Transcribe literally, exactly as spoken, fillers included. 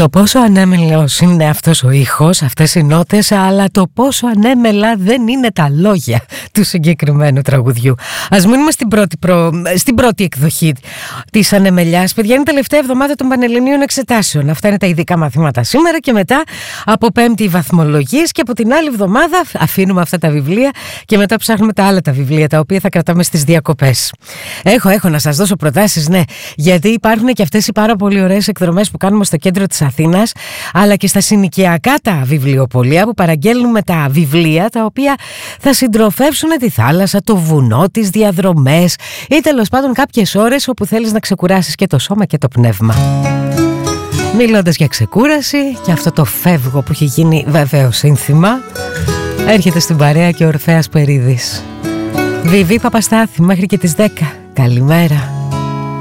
Το πόσο ανέμελος είναι αυτός ο ήχος, αυτές οι νότες, αλλά το πόσο ανέμελα δεν είναι τα λόγια του συγκεκριμένου τραγουδιού. Ας μείνουμε στην πρώτη, προ... στην πρώτη εκδοχή της ανεμελιάς. Παιδιά, είναι η τελευταία εβδομάδα των Πανελληνίων Εξετάσεων. Αυτά είναι τα ειδικά μαθήματα σήμερα και μετά από πέμπτη οι βαθμολογίες και από την άλλη εβδομάδα αφήνουμε αυτά τα βιβλία και μετά ψάχνουμε τα άλλα τα βιβλία τα οποία θα κρατάμε στις διακοπές. Έχω, έχω να σας δώσω προτάσεις, ναι, γιατί υπάρχουν και αυτές οι πάρα πολύ ωραίες εκδρομές που κάνουμε στο κέντρο της Αθήνας, αλλά και στα συνοικιακά τα βιβλιοπωλεία που παραγγέλνουμε τα βιβλία τα οποία θα συντροφεύσουν τη θάλασσα, το βουνό, τις διαδρομές ή τέλος πάντων κάποιες ώρες όπου θέλεις να ξεκουράσεις και το σώμα και το πνεύμα. Μιλώντας για ξεκούραση και αυτό το φεύγω που έχει γίνει βέβαιο σύνθημα, έρχεται στην παρέα και ο Ορφέας Περίδης. Βιβί Παπαστάθη μέχρι και τις δέκα. Καλημέρα.